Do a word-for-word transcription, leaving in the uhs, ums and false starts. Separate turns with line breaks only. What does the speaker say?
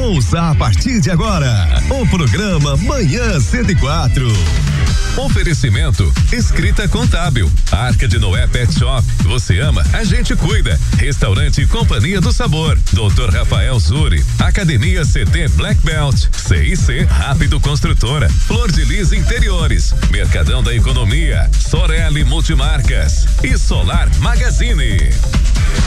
Ouça a partir de agora o programa Manhã cento e quatro.
Oferecimento Escrita Contábil, Arca de Noé Pet Shop, você ama, a gente cuida. Restaurante Companhia do Sabor, doutor Rafael Zuri, Academia C T Black Belt, C I C Rápido Construtora, Flor de Lis Interiores, Mercadão da Economia, Sorelli Multimarcas e Solar Magazine.